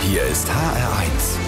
Hier ist HR1.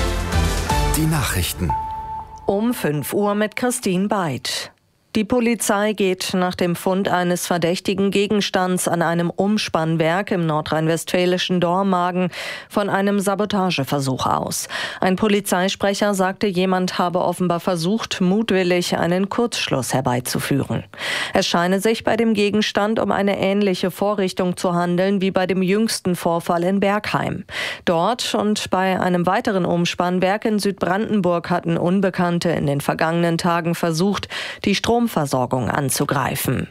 Die Nachrichten. Um 5 Uhr mit Christine Beid. Die Polizei geht nach dem Fund eines verdächtigen Gegenstands an einem Umspannwerk im nordrhein-westfälischen Dormagen von einem Sabotageversuch aus. Ein Polizeisprecher sagte, jemand habe offenbar versucht, mutwillig einen Kurzschluss herbeizuführen. Es scheine sich bei dem Gegenstand um eine ähnliche Vorrichtung zu handeln wie bei dem jüngsten Vorfall in Bergheim. Dort und bei einem weiteren Umspannwerk in Südbrandenburg hatten Unbekannte in den vergangenen Tagen versucht, die Stromversorgung anzugreifen.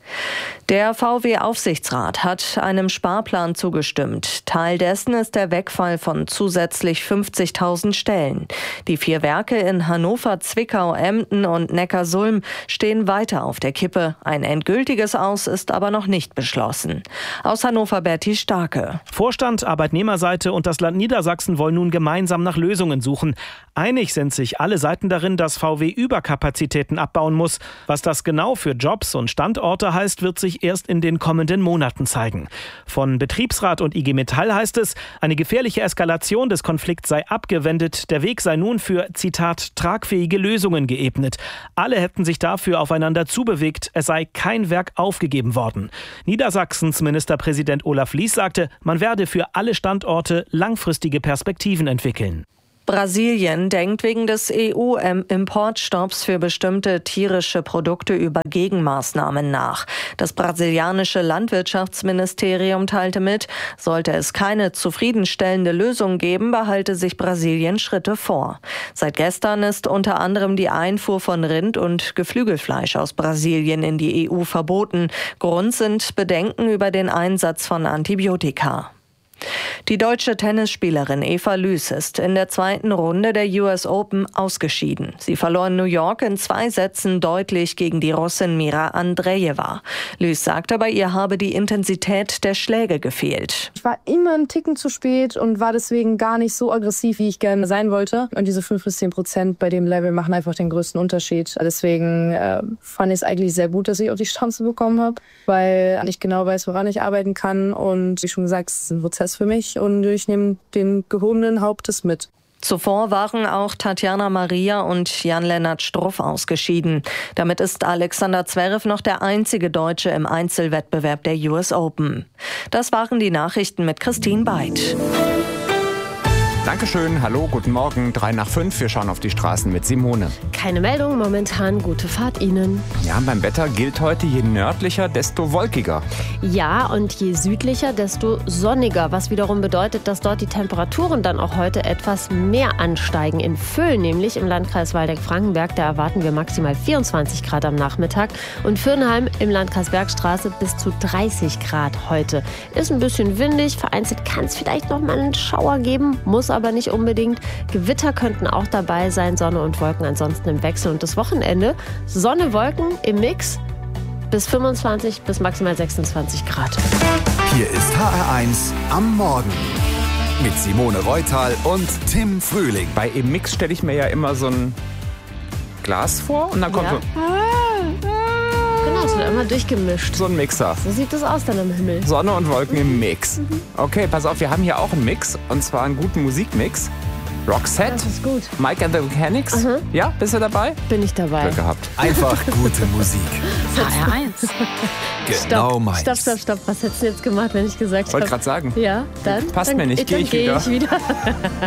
Der VW-Aufsichtsrat hat einem Sparplan zugestimmt. Teil dessen ist der Wegfall von zusätzlich 50.000 Stellen. Die 4 Werke in Hannover, Zwickau, Emden und Neckarsulm stehen weiter auf der Kippe. Ein endgültiges Aus ist aber noch nicht beschlossen. Aus Hannover Berti Starke. Vorstand, Arbeitnehmerseite und das Land Niedersachsen wollen nun gemeinsam nach Lösungen suchen. Einig sind sich alle Seiten darin, dass VW Überkapazitäten abbauen muss. Was das genau für Jobs und Standorte heißt, wird sich erst in den kommenden Monaten zeigen. Von Betriebsrat und IG Metall heißt es, eine gefährliche Eskalation des Konflikts sei abgewendet. Der Weg sei nun für, Zitat, tragfähige Lösungen geebnet. Alle hätten sich dafür aufeinander zubewegt. Es sei kein Werk aufgegeben worden. Niedersachsens Ministerpräsident Olaf Lies sagte, man werde für alle Standorte langfristige Perspektiven entwickeln. Brasilien denkt wegen des EU-Importstopps für bestimmte tierische Produkte über Gegenmaßnahmen nach. Das brasilianische Landwirtschaftsministerium teilte mit, sollte es keine zufriedenstellende Lösung geben, behalte sich Brasilien Schritte vor. Seit gestern ist unter anderem die Einfuhr von Rind- und Geflügelfleisch aus Brasilien in die EU verboten. Grund sind Bedenken über den Einsatz von Antibiotika. Die deutsche Tennisspielerin Eva Lüß ist in der 2. Runde der US Open ausgeschieden. Sie verlor in New York in 2 Sätzen deutlich gegen die Russin Mira Andrejewa. Lüß sagte, bei ihr habe die Intensität der Schläge gefehlt. Ich war immer einen Ticken zu spät und war deswegen gar nicht so aggressiv, wie ich gerne sein wollte. Und diese 5-10% bei dem Level machen einfach den größten Unterschied. Deswegen fand ich es eigentlich sehr gut, dass ich auch die Chance bekommen habe, weil ich genau weiß, woran ich arbeiten kann. Und wie schon gesagt, es ist ein Prozess für mich und ich nehme den gehobenen Hauptes mit. Zuvor waren auch Tatjana Maria und Jan-Lennart Struff ausgeschieden. Damit ist Alexander Zverev noch der einzige Deutsche im Einzelwettbewerb der US Open. Das waren die Nachrichten mit Christine Beid. Dankeschön, hallo, guten Morgen, 3:05, wir schauen auf die Straßen mit Simone. Keine Meldung, momentan gute Fahrt Ihnen. Ja, beim Wetter gilt heute, je nördlicher, desto wolkiger. Ja, und je südlicher, desto sonniger, was wiederum bedeutet, dass dort die Temperaturen dann auch heute etwas mehr ansteigen. In Vöhlen, nämlich im Landkreis Waldeck-Frankenberg, da erwarten wir maximal 24 Grad am Nachmittag und Fürnheim im Landkreis Bergstraße bis zu 30 Grad heute. Ist ein bisschen windig, vereinzelt kann es vielleicht noch mal einen Schauer geben, muss aber nicht unbedingt. Gewitter könnten auch dabei sein, Sonne und Wolken ansonsten im Wechsel. Und das Wochenende, Sonne, Wolken im Mix bis 25 bis maximal 26 Grad. Hier ist HR1 am Morgen. Mit Simone Reutal und Tim Frühling. Bei im Mix stelle ich mir ja immer so ein Glas vor und dann kommt Genau, es wird immer durchgemischt. so ein Mixer. So sieht es aus dann am Himmel. Sonne und Wolken im Mix. Okay, pass auf, wir haben hier auch einen Mix und zwar einen guten Musikmix. Roxette, Das ist gut. Mike and the Mechanics. Ja, bist du dabei? Bin ich dabei. Glück gehabt. Einfach gute Musik. HR1. Genau meins. Stopp. Was hättest du jetzt gemacht, wenn ich gesagt habe? Wollte gerade sagen. Ja, dann. Passt mir nicht, dann geh ich gehe ich wieder.